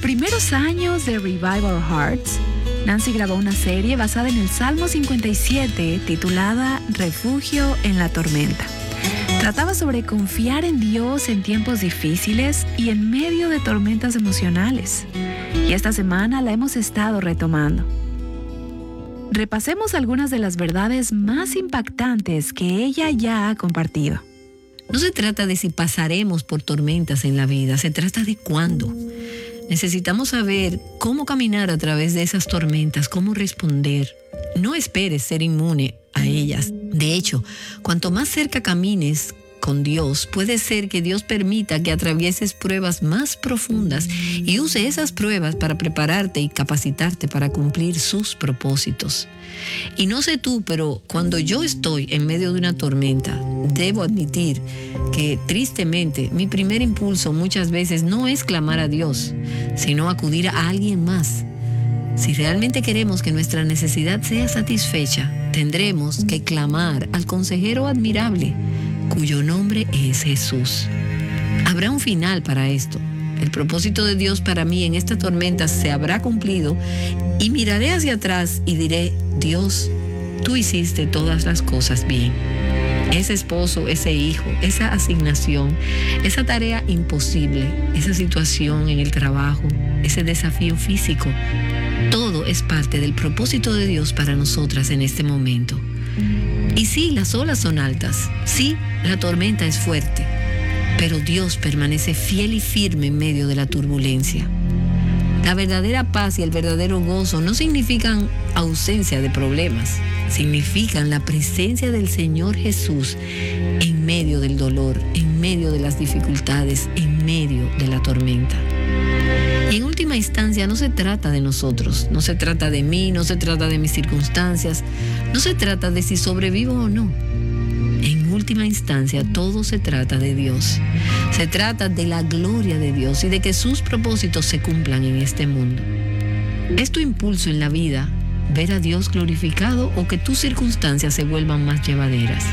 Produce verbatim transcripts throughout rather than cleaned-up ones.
primeros años de Revive Our Hearts, Nancy grabó una serie basada en el Salmo cincuenta y siete titulada Refugio en la tormenta. Trataba sobre confiar en Dios en tiempos difíciles y en medio de tormentas emocionales. Y esta semana la hemos estado retomando. Repasemos algunas de las verdades más impactantes que ella ya ha compartido. No se trata de si pasaremos por tormentas en la vida, se trata de cuándo. Necesitamos saber cómo caminar a través de esas tormentas, cómo responder. No esperes ser inmune a ellas. De hecho, cuanto más cerca camines con Dios, puede ser que Dios permita que atravieses pruebas más profundas y use esas pruebas para prepararte y capacitarte para cumplir sus propósitos. Y no sé tú, pero cuando yo estoy en medio de una tormenta, debo admitir que tristemente mi primer impulso muchas veces no es clamar a Dios, sino acudir a alguien más. Si realmente queremos que nuestra necesidad sea satisfecha, tendremos que clamar al consejero admirable, cuyo nombre es Jesús. Habrá un final para esto. El propósito de Dios para mí en esta tormenta se habrá cumplido y miraré hacia atrás y diré, Dios, tú hiciste todas las cosas bien. Ese esposo, ese hijo, esa asignación, esa tarea imposible, esa situación en el trabajo, ese desafío físico, todo es parte del propósito de Dios para nosotras en este momento. Y sí, las olas son altas, sí, la tormenta es fuerte, pero Dios permanece fiel y firme en medio de la turbulencia. La verdadera paz y el verdadero gozo no significan ausencia de problemas, significan la presencia del Señor Jesús en medio del dolor, en medio de las dificultades, en medio de la tormenta. Y en última instancia no se trata de nosotros, no se trata de mí, no se trata de mis circunstancias, no se trata de si sobrevivo o no. En última instancia todo se trata de Dios. Se trata de la gloria de Dios y de que sus propósitos se cumplan en este mundo. ¿Es tu impulso en la vida ver a Dios glorificado o que tus circunstancias se vuelvan más llevaderas?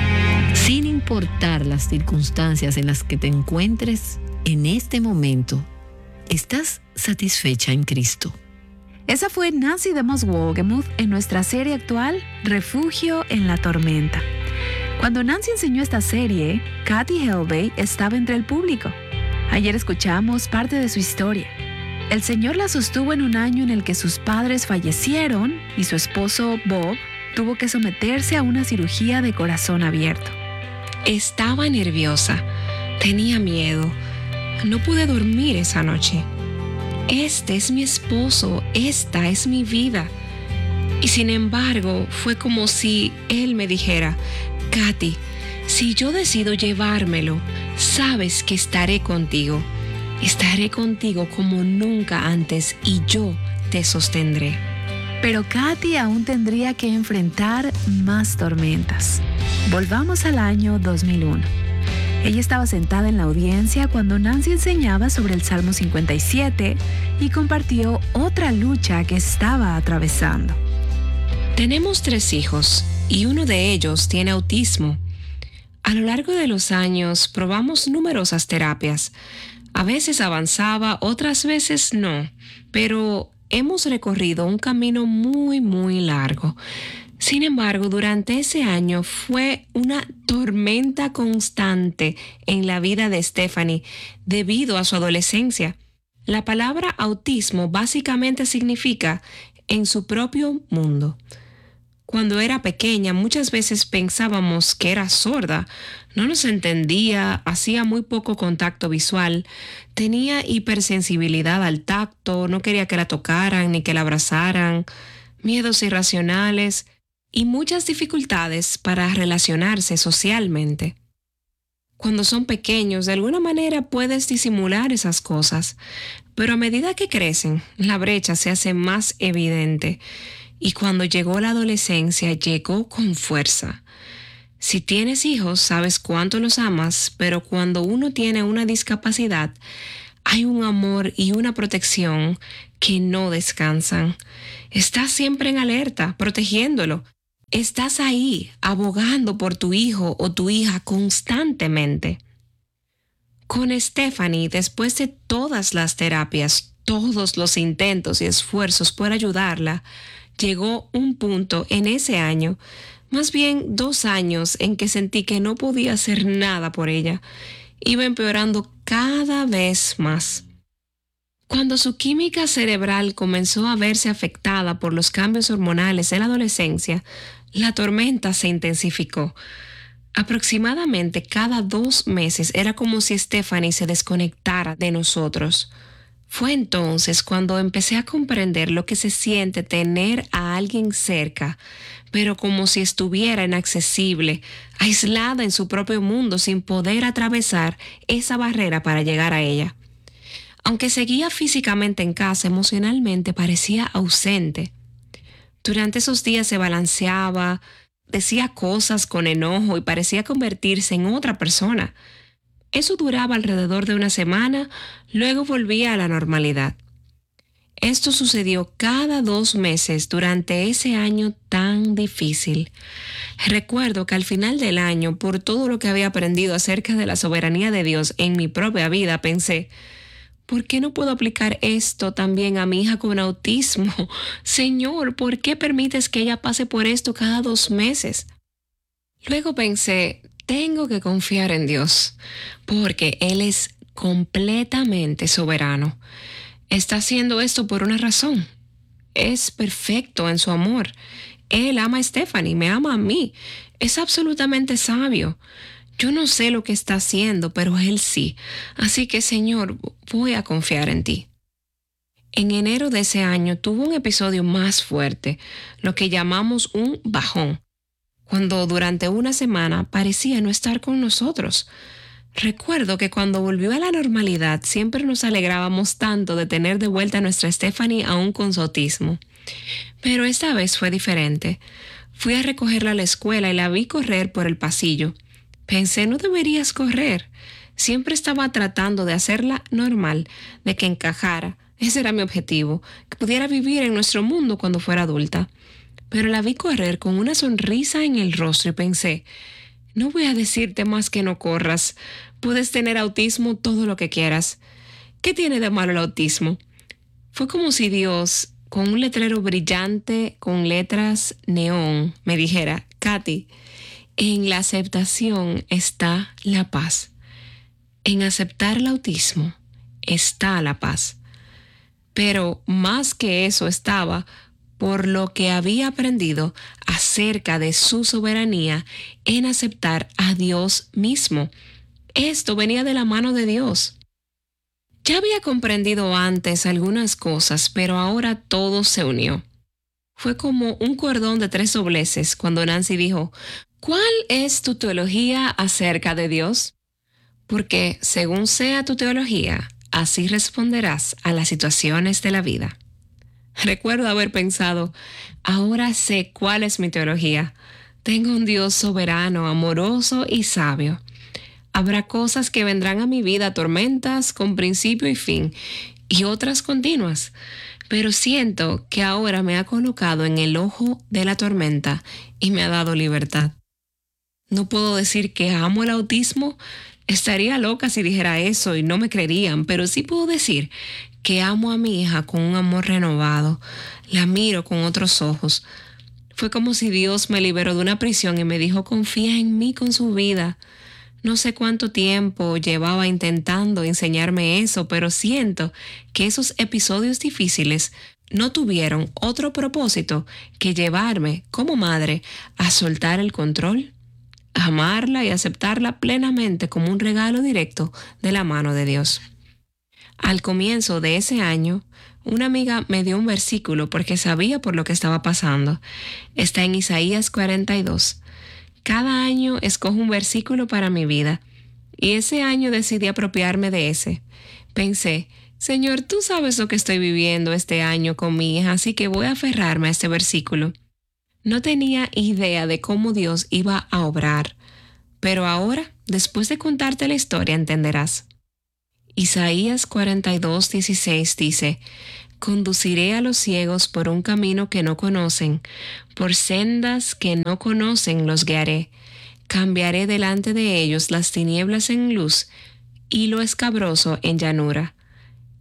Sin importar las circunstancias en las que te encuentres en este momento, ¿estás satisfecha en Cristo? Esa fue Nancy DeMoss Wolgemuth en nuestra serie actual, Refugio en la tormenta. Cuando Nancy enseñó esta serie, Kathy Helbey estaba entre el público. Ayer escuchamos parte de su historia. El Señor la sostuvo en un año en el que sus padres fallecieron y su esposo, Bob, tuvo que someterse a una cirugía de corazón abierto. Estaba nerviosa, tenía miedo. No pude dormir esa noche. Este es mi esposo, esta es mi vida. Y sin embargo, fue como si él me dijera, Kathy, si yo decido llevármelo, sabes que estaré contigo. Estaré contigo como nunca antes y yo te sostendré. Pero Kathy aún tendría que enfrentar más tormentas. Volvamos al año dos mil uno. Ella estaba sentada en la audiencia cuando Nancy enseñaba sobre el Salmo cincuenta y siete y compartió otra lucha que estaba atravesando. Tenemos tres hijos y uno de ellos tiene autismo. A lo largo de los años probamos numerosas terapias. A veces avanzaba, otras veces no, pero hemos recorrido un camino muy, muy largo. Sin embargo, durante ese año fue una tormenta constante en la vida de Stephanie debido a su adolescencia. La palabra autismo básicamente significa en su propio mundo. Cuando era pequeña, muchas veces pensábamos que era sorda, no nos entendía, hacía muy poco contacto visual, tenía hipersensibilidad al tacto, no quería que la tocaran ni que la abrazaran, miedos irracionales y muchas dificultades para relacionarse socialmente. Cuando son pequeños, de alguna manera puedes disimular esas cosas, pero a medida que crecen, la brecha se hace más evidente. Y cuando llegó la adolescencia, llegó con fuerza. Si tienes hijos, sabes cuánto los amas, pero cuando uno tiene una discapacidad, hay un amor y una protección que no descansan. Estás siempre en alerta, protegiéndolo. Estás ahí, abogando por tu hijo o tu hija constantemente. Con Stephanie, después de todas las terapias, todos los intentos y esfuerzos por ayudarla, llegó un punto en ese año, más bien dos años, en que sentí que no podía hacer nada por ella. Iba empeorando cada vez más. Cuando su química cerebral comenzó a verse afectada por los cambios hormonales en la adolescencia, la tormenta se intensificó. Aproximadamente cada dos meses era como si Stephanie se desconectara de nosotros. Fue entonces cuando empecé a comprender lo que se siente tener a alguien cerca, pero como si estuviera inaccesible, aislada en su propio mundo sin poder atravesar esa barrera para llegar a ella. Aunque seguía físicamente en casa, emocionalmente parecía ausente. Durante esos días se balanceaba, decía cosas con enojo y parecía convertirse en otra persona. Eso duraba alrededor de una semana, luego volvía a la normalidad. Esto sucedió cada dos meses durante ese año tan difícil. Recuerdo que al final del año, por todo lo que había aprendido acerca de la soberanía de Dios en mi propia vida, pensé, ¿por qué no puedo aplicar esto también a mi hija con autismo? Señor, ¿por qué permites que ella pase por esto cada dos meses? Luego pensé, tengo que confiar en Dios, porque Él es completamente soberano. Está haciendo esto por una razón. Es perfecto en su amor. Él ama a Stephanie, me ama a mí. Es absolutamente sabio. Yo no sé lo que está haciendo, pero Él sí. Así que, Señor, voy a confiar en ti. En enero de ese año tuvo un episodio más fuerte, lo que llamamos un bajón, cuando durante una semana parecía no estar con nosotros. Recuerdo que cuando volvió a la normalidad siempre nos alegrábamos tanto de tener de vuelta a nuestra Stephanie aún con su autismo. Pero esta vez fue diferente. Fui a recogerla a la escuela y la vi correr por el pasillo. Pensé, no deberías correr. Siempre estaba tratando de hacerla normal, de que encajara. Ese era mi objetivo, que pudiera vivir en nuestro mundo cuando fuera adulta. Pero la vi correr con una sonrisa en el rostro y pensé, no voy a decirte más que no corras. Puedes tener autismo todo lo que quieras. ¿Qué tiene de malo el autismo? Fue como si Dios, con un letrero brillante, con letras neón, me dijera, Katy, en la aceptación está la paz. En aceptar el autismo está la paz. Pero más que eso estaba por lo que había aprendido acerca de su soberanía en aceptar a Dios mismo. Esto venía de la mano de Dios. Ya había comprendido antes algunas cosas, pero ahora todo se unió. Fue como un cordón de tres dobleces cuando Nancy dijo, ¿cuál es tu teología acerca de Dios? Porque según sea tu teología, así responderás a las situaciones de la vida. Recuerdo haber pensado, ahora sé cuál es mi teología. Tengo un Dios soberano, amoroso y sabio. Habrá cosas que vendrán a mi vida, tormentas con principio y fin, y otras continuas. Pero siento que ahora me ha colocado en el ojo de la tormenta y me ha dado libertad. No puedo decir que amo el autismo. Estaría loca si dijera eso y no me creerían, pero sí puedo decir que amo a mi hija con un amor renovado. La miro con otros ojos. Fue como si Dios me liberó de una prisión y me dijo, confía en mí con su vida. No sé cuánto tiempo llevaba intentando enseñarme eso, pero siento que esos episodios difíciles no tuvieron otro propósito que llevarme, como madre, a soltar el control, a amarla y aceptarla plenamente como un regalo directo de la mano de Dios. Al comienzo de ese año, una amiga me dio un versículo porque sabía por lo que estaba pasando. Está en Isaías cuarenta y dos. Cada año escojo un versículo para mi vida, y ese año decidí apropiarme de ese. Pensé, Señor, tú sabes lo que estoy viviendo este año con mi hija, así que voy a aferrarme a este versículo. No tenía idea de cómo Dios iba a obrar, pero ahora, después de contarte la historia, entenderás. Isaías cuarenta y dos, dieciséis dice, conduciré a los ciegos por un camino que no conocen, por sendas que no conocen los guiaré. Cambiaré delante de ellos las tinieblas en luz y lo escabroso en llanura.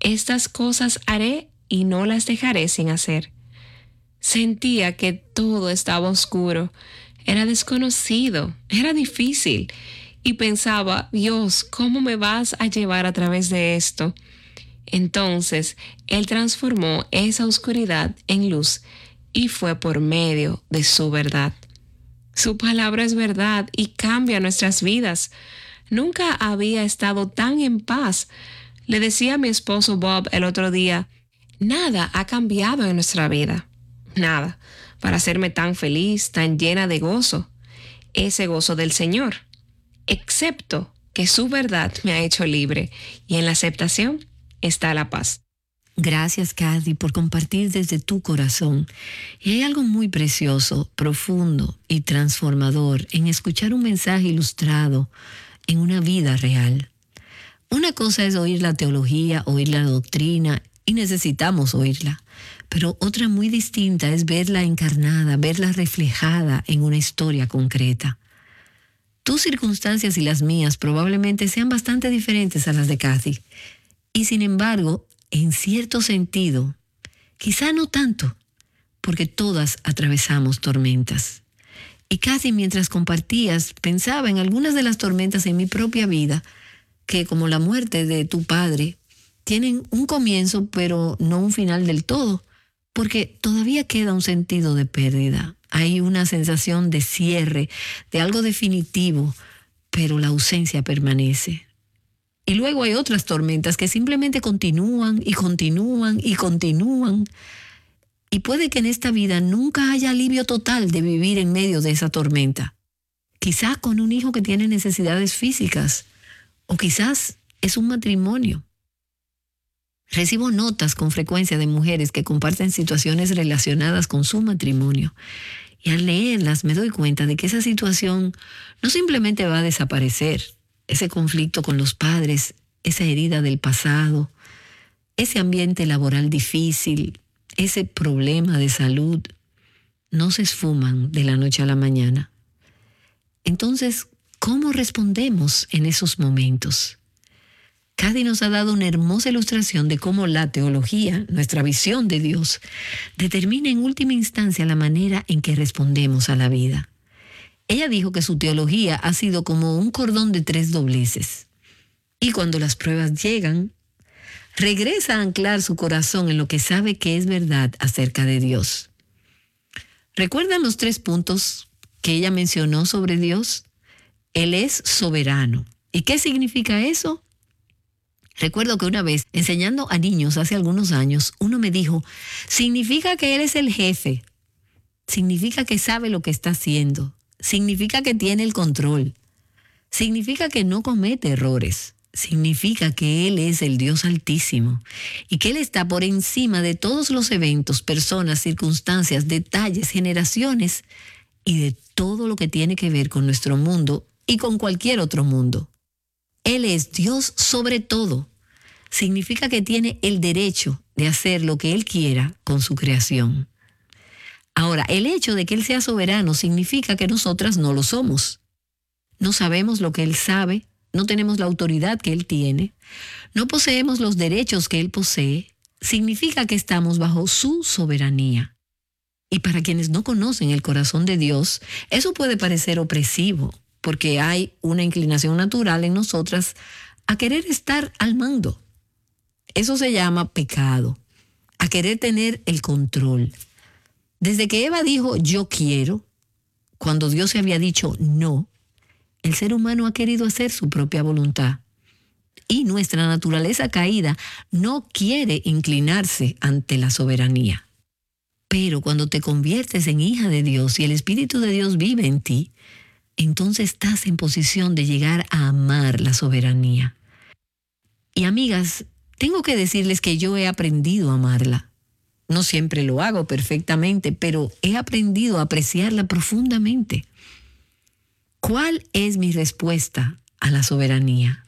Estas cosas haré y no las dejaré sin hacer. Sentía que todo estaba oscuro, era desconocido, era difícil, y pensaba, Dios, ¿cómo me vas a llevar a través de esto? Entonces, Él transformó esa oscuridad en luz y fue por medio de su verdad. Su palabra es verdad y cambia nuestras vidas. Nunca había estado tan en paz. Le decía a mi esposo Bob el otro día, nada ha cambiado en nuestra vida. Nada, para hacerme tan feliz, tan llena de gozo. Ese gozo del Señor. Excepto que su verdad me ha hecho libre y en la aceptación está la paz. Gracias, Kathy, por compartir desde tu corazón. Y hay algo muy precioso, profundo y transformador en escuchar un mensaje ilustrado en una vida real. Una cosa es oír la teología, oír la doctrina, y necesitamos oírla. Pero otra muy distinta es verla encarnada, verla reflejada en una historia concreta. Tus circunstancias y las mías probablemente sean bastante diferentes a las de Kathy. Y sin embargo, en cierto sentido, quizá no tanto, porque todas atravesamos tormentas. Y Kathy, mientras compartías, pensaba en algunas de las tormentas en mi propia vida, que como la muerte de tu padre, tienen un comienzo, pero no un final del todo, porque todavía queda un sentido de pérdida. Hay una sensación de cierre, de algo definitivo, pero la ausencia permanece. Y luego hay otras tormentas que simplemente continúan y continúan y continúan. Y puede que en esta vida nunca haya alivio total de vivir en medio de esa tormenta. Quizás con un hijo que tiene necesidades físicas, o quizás es un matrimonio. Recibo notas con frecuencia de mujeres que comparten situaciones relacionadas con su matrimonio. Y al leerlas me doy cuenta de que esa situación no simplemente va a desaparecer. Ese conflicto con los padres, esa herida del pasado, ese ambiente laboral difícil, ese problema de salud, no se esfuman de la noche a la mañana. Entonces, ¿cómo respondemos en esos momentos? Kathy nos ha dado una hermosa ilustración de cómo la teología, nuestra visión de Dios, determina en última instancia la manera en que respondemos a la vida. Ella dijo que su teología ha sido como un cordón de tres dobleces. Y cuando las pruebas llegan, regresa a anclar su corazón en lo que sabe que es verdad acerca de Dios. ¿Recuerdan los tres puntos que ella mencionó sobre Dios? Él es soberano. ¿Y qué significa eso? Recuerdo que una vez, enseñando a niños hace algunos años, uno me dijo, significa que Él es el jefe, significa que sabe lo que está haciendo, significa que tiene el control, significa que no comete errores, significa que Él es el Dios Altísimo y que Él está por encima de todos los eventos, personas, circunstancias, detalles, generaciones y de todo lo que tiene que ver con nuestro mundo y con cualquier otro mundo. Él es Dios sobre todo. Significa que tiene el derecho de hacer lo que Él quiera con su creación. Ahora, el hecho de que Él sea soberano significa que nosotras no lo somos. No sabemos lo que Él sabe, no tenemos la autoridad que Él tiene, no poseemos los derechos que Él posee. Significa que estamos bajo su soberanía. Y para quienes no conocen el corazón de Dios, eso puede parecer opresivo, porque hay una inclinación natural en nosotras a querer estar al mando. Eso se llama pecado, a querer tener el control. Desde que Eva dijo yo quiero, cuando Dios se había dicho no, el ser humano ha querido hacer su propia voluntad. Y nuestra naturaleza caída no quiere inclinarse ante la soberanía. Pero cuando te conviertes en hija de Dios y el Espíritu de Dios vive en ti, entonces estás en posición de llegar a amar la soberanía. Y amigas, tengo que decirles que yo he aprendido a amarla. No siempre lo hago perfectamente, pero he aprendido a apreciarla profundamente. ¿Cuál es mi respuesta a la soberanía?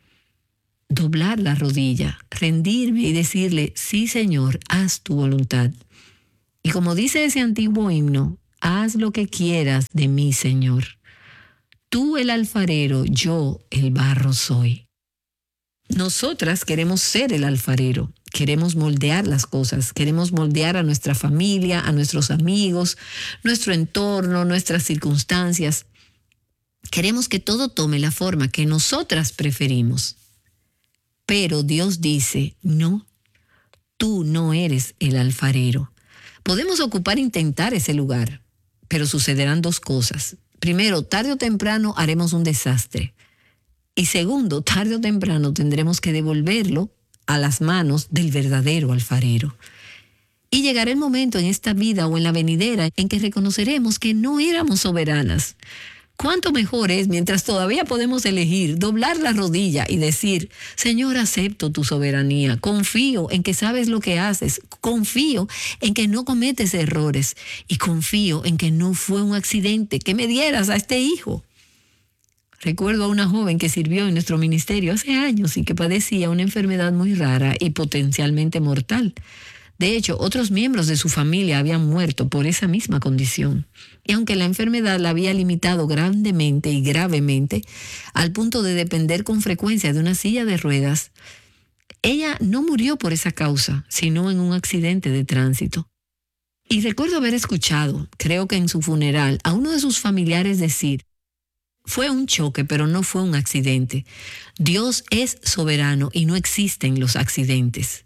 Doblar la rodilla, rendirme y decirle, sí, Señor, haz tu voluntad. Y como dice ese antiguo himno, haz lo que quieras de mí, Señor. Tú el alfarero, yo el barro soy. Nosotras queremos ser el alfarero, queremos moldear las cosas, queremos moldear a nuestra familia, a nuestros amigos, nuestro entorno, nuestras circunstancias. Queremos que todo tome la forma que nosotras preferimos. Pero Dios dice, no, tú no eres el alfarero. Podemos ocupar e intentar ese lugar, pero sucederán dos cosas. Primero, tarde o temprano haremos un desastre. Y segundo, tarde o temprano tendremos que devolverlo a las manos del verdadero alfarero. Y llegará el momento en esta vida o en la venidera en que reconoceremos que no éramos soberanas. ¿Cuánto mejor es, mientras todavía podemos elegir, doblar la rodilla y decir, Señor, acepto tu soberanía, confío en que sabes lo que haces, confío en que no cometes errores y confío en que no fue un accidente que me dieras a este hijo? Recuerdo a una joven que sirvió en nuestro ministerio hace años y que padecía una enfermedad muy rara y potencialmente mortal. De hecho, otros miembros de su familia habían muerto por esa misma condición. Y aunque la enfermedad la había limitado grandemente y gravemente, al punto de depender con frecuencia de una silla de ruedas, ella no murió por esa causa, sino en un accidente de tránsito. Y recuerdo haber escuchado, creo que en su funeral, a uno de sus familiares decir, fue un choque, pero no fue un accidente. Dios es soberano y no existen los accidentes.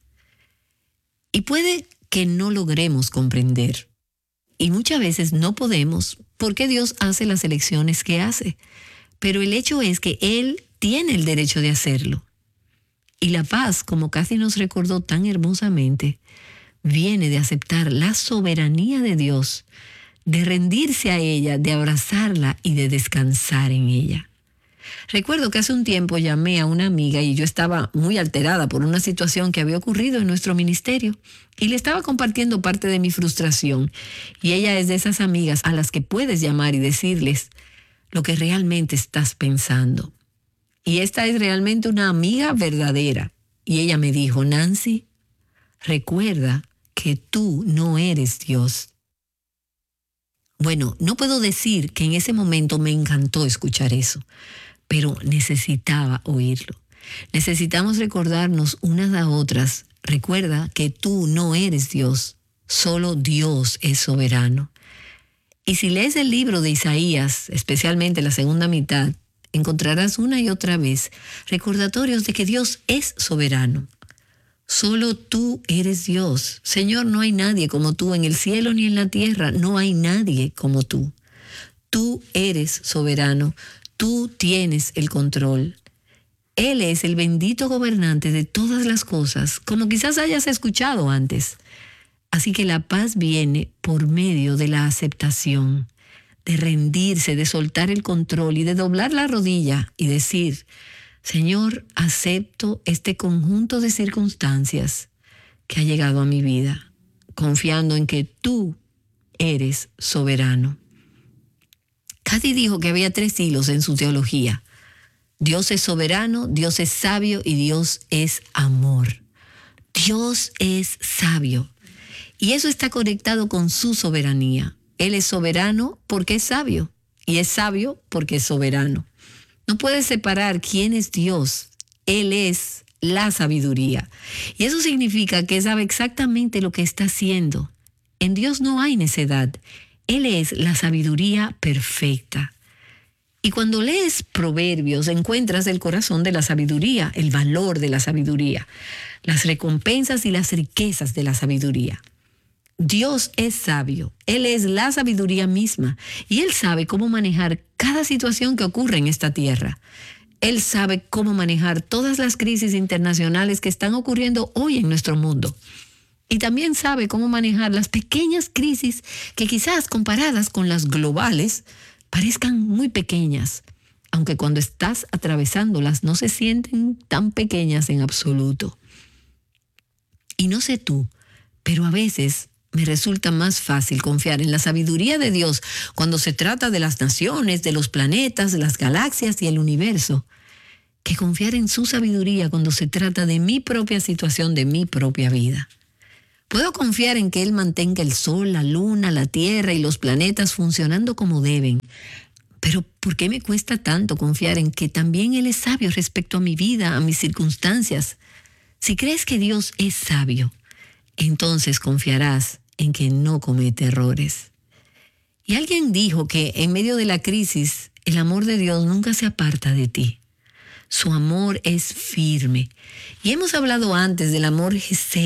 Y puede que no logremos comprender. Y muchas veces no podemos porque Dios hace las elecciones que hace. Pero el hecho es que Él tiene el derecho de hacerlo. Y la paz, como Kathy nos recordó tan hermosamente, viene de aceptar la soberanía de Dios, de rendirse a ella, de abrazarla y de descansar en ella. Recuerdo que hace un tiempo llamé a una amiga y yo estaba muy alterada por una situación que había ocurrido en nuestro ministerio y le estaba compartiendo parte de mi frustración. Y ella es de esas amigas a las que puedes llamar y decirles lo que realmente estás pensando. Y esta es realmente una amiga verdadera. Y ella me dijo, Nancy, recuerda que tú no eres Dios. Bueno, no puedo decir que en ese momento me encantó escuchar eso, pero necesitaba oírlo. Necesitamos recordarnos unas a otras. Recuerda que tú no eres Dios, solo Dios es soberano. Y si lees el libro de Isaías, especialmente la segunda mitad, encontrarás una y otra vez recordatorios de que Dios es soberano. Solo tú eres Dios. Señor, no hay nadie como tú en el cielo ni en la tierra. No hay nadie como tú. Tú eres soberano. Tú tienes el control. Él es el bendito gobernante de todas las cosas, como quizás hayas escuchado antes. Así que la paz viene por medio de la aceptación, de rendirse, de soltar el control y de doblar la rodilla y decir, Señor, acepto este conjunto de circunstancias que ha llegado a mi vida, confiando en que tú eres soberano. Kathy dijo que había tres hilos en su teología. Dios es soberano, Dios es sabio y Dios es amor. Dios es sabio. Y eso está conectado con su soberanía. Él es soberano porque es sabio y es sabio porque es soberano. No puedes separar quién es Dios. Él es la sabiduría. Y eso significa que sabe exactamente lo que está haciendo. En Dios no hay necedad. Él es la sabiduría perfecta. Y cuando lees Proverbios, encuentras el corazón de la sabiduría, el valor de la sabiduría, las recompensas y las riquezas de la sabiduría. Dios es sabio. Él es la sabiduría misma. Y Él sabe cómo manejar cada situación que ocurre en esta tierra. Él sabe cómo manejar todas las crisis internacionales que están ocurriendo hoy en nuestro mundo. Y también sabe cómo manejar las pequeñas crisis que quizás comparadas con las globales parezcan muy pequeñas, aunque cuando estás atravesándolas no se sienten tan pequeñas en absoluto. Y no sé tú, pero a veces me resulta más fácil confiar en la sabiduría de Dios cuando se trata de las naciones, de los planetas, de las galaxias y el universo, que confiar en su sabiduría cuando se trata de mi propia situación, de mi propia vida. Puedo confiar en que Él mantenga el sol, la luna, la tierra y los planetas funcionando como deben, Pero ¿por qué me cuesta tanto confiar en que también Él es sabio respecto a mi vida, a mis circunstancias? Si crees que Dios es sabio, entonces confiarás en que no comete errores. Y alguien dijo que en medio de la crisis, el amor de Dios nunca se aparta de ti. Su amor es firme. Y hemos hablado antes del amor Gesed,